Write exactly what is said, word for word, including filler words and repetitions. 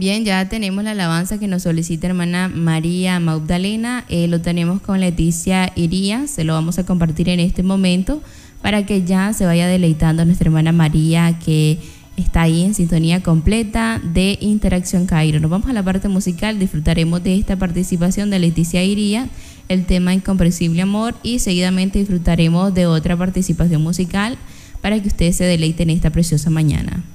Bien, ya tenemos la alabanza que nos solicita hermana María Magdalena. Eh, lo tenemos con Leticia Iría. Se lo vamos a compartir en este momento para que ya se vaya deleitando nuestra hermana María, que está ahí en sintonía completa de Interacción Cairo. Nos vamos a la parte musical, disfrutaremos de esta participación de Leticia Iría, el tema Incomprensible Amor, y seguidamente disfrutaremos de otra participación musical para que ustedes se deleiten esta preciosa mañana.